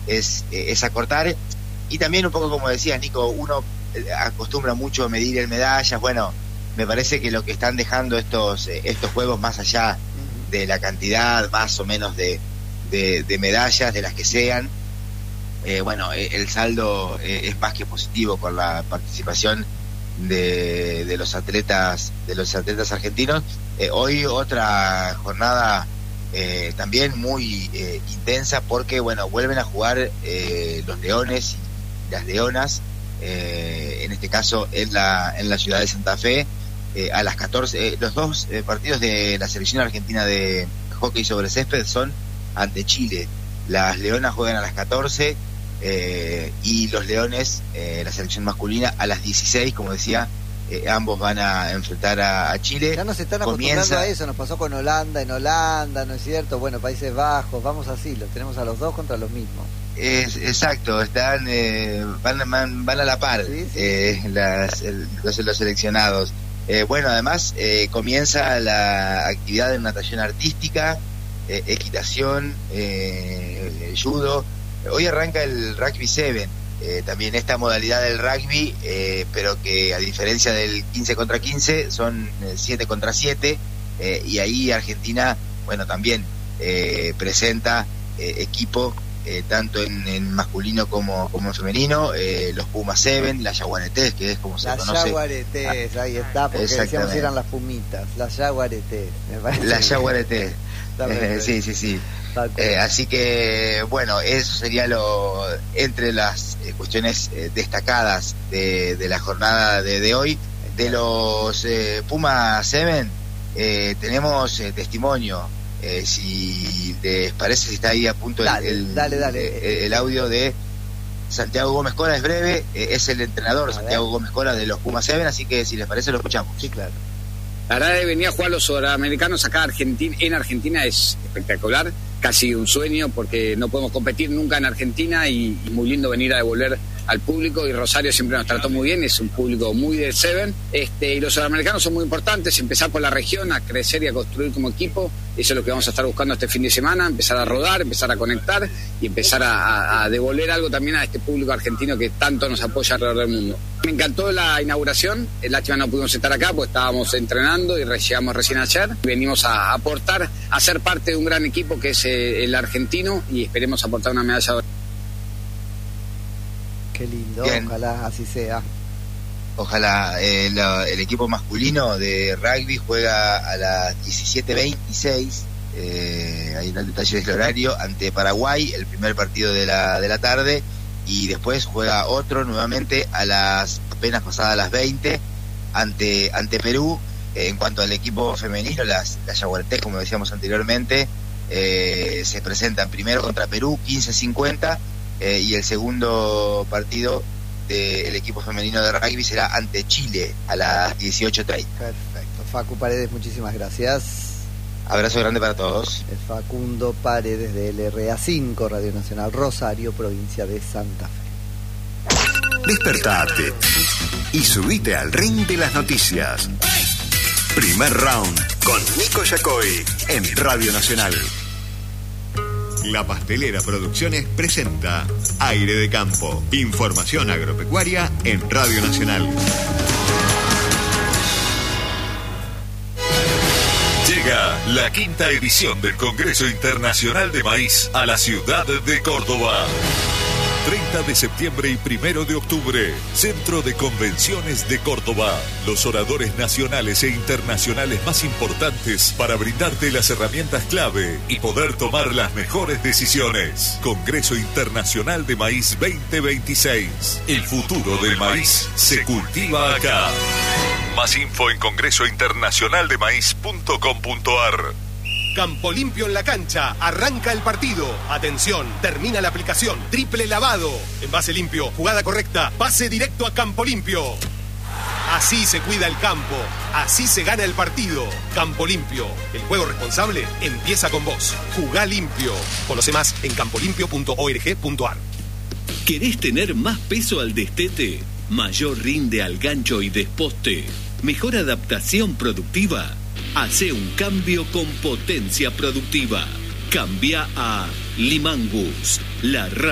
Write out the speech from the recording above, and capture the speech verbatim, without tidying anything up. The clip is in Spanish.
es, es acortar. Y también un poco como decías, Nico, uno acostumbra mucho a medir en medallas. Bueno, me parece que lo que están dejando estos, estos juegos, más allá de la cantidad más o menos de, de, de medallas, de las que sean, eh, bueno, el saldo es más que positivo con la participación de, de los atletas de los atletas argentinos. Eh, hoy otra jornada eh, también muy eh, intensa, porque bueno, vuelven a jugar eh, los leones y las leonas, eh, en este caso en la en la ciudad de Santa Fe, eh, a las catorce. Eh, los dos eh, partidos de la selección argentina de hockey sobre césped son ante Chile. Las leonas juegan a las catorce, eh, y los leones, eh, la selección masculina, a las dieciséis, como decía. Eh, ambos van a enfrentar a, a Chile. Ya nos están acostumbrando Comienza... a eso, nos pasó con Holanda, en Holanda, ¿no es cierto? Bueno, Países Bajos, vamos así, los tenemos a los dos contra los mismos. Es, exacto, están eh, van, van, van a la par, sí, sí. Eh, las, el, los, los seleccionados. Eh, bueno, además eh, comienza la actividad de natación artística, eh, equitación, eh, judo. Hoy arranca el rugby siete. Eh, también esta modalidad del rugby, eh, pero que a diferencia del quince contra quince son siete contra siete, eh, y ahí Argentina, bueno, también eh, presenta eh, equipo eh, tanto en, en masculino como, como en femenino, eh, los Pumas siete, las Yaguaretés, que es como se las conoce. Las Yaguaretés, ahí está, porque decíamos eran las Pumitas, las Yaguaretés. Las Yaguaretés, eh, sí, sí, sí. Eh, así que bueno, eso sería lo entre las eh, cuestiones eh, destacadas de, de la jornada de, de hoy. De los eh, Puma siete eh, tenemos eh, testimonio, eh, si les parece, si está ahí a punto dale, el, dale, dale. El, el audio de Santiago Gómez Cora. Es breve, eh, es el entrenador Santiago Gómez Cora de los Puma siete, así que si les parece lo escuchamos. Sí, claro. La verdad de venir a jugar a los sudamericanos acá Argentina, en Argentina es espectacular, casi un sueño, porque no podemos competir nunca en Argentina, y, y muy lindo venir a devolver al público, y Rosario siempre nos trató muy bien, es un público muy del Seven, este, y los sudamericanos son muy importantes, empezar por la región, a crecer y a construir como equipo. Eso es lo que vamos a estar buscando este fin de semana, empezar a rodar, empezar a conectar y empezar a, a, a devolver algo también a este público argentino que tanto nos apoya alrededor del mundo. Me encantó la inauguración, lástima no pudimos estar acá porque estábamos entrenando y llegamos recién ayer. Venimos a aportar, a ser parte de un gran equipo que es el argentino, y esperemos aportar una medalla. Qué lindo, bien. Ojalá así sea. Ojalá. Eh, la, el equipo masculino de rugby juega a las diecisiete veintiséis, eh, ahí está el detalle del horario, ante Paraguay, el primer partido de la, de la tarde, y después juega otro nuevamente a las apenas pasadas las veinte ante, ante Perú. Eh, en cuanto al equipo femenino, las, las Yaguaretés, como decíamos anteriormente, eh, se presentan primero contra Perú, quince cincuenta, eh, y el segundo partido del equipo femenino de rugby será ante Chile a las dieciocho treinta. Perfecto. Facu Paredes, muchísimas gracias. Abrazo grande para todos. El Facundo Paredes de L R A cinco, Radio Nacional Rosario, provincia de Santa Fe. Despertate y subite al ring de las noticias. Primer round con Nico Yacoy en Radio Nacional. La Pastelera Producciones presenta Aire de Campo. Información agropecuaria en Radio Nacional. Llega la quinta edición del Congreso Internacional de Maíz a la ciudad de Córdoba. treinta de septiembre y primero de octubre, Centro de Convenciones de Córdoba. Los oradores nacionales e internacionales más importantes para brindarte las herramientas clave y poder tomar las mejores decisiones. Congreso Internacional de Maíz veinte veintiséis. El futuro del maíz se cultiva acá. Más info en congreso internacional de maíz punto com punto ar. Campo Limpio en la cancha, arranca el partido. Atención, termina la aplicación, triple lavado. Envase limpio, jugada correcta, pase directo a Campo Limpio. Así se cuida el campo, así se gana el partido. Campo Limpio, el juego responsable empieza con vos. Jugá limpio. Conoce más en campo limpio punto org punto ar. ¿Querés tener más peso al destete? Mayor rinde al gancho y desposte. Mejor adaptación productiva. Hace un cambio con potencia productiva. Cambia a Limangus, la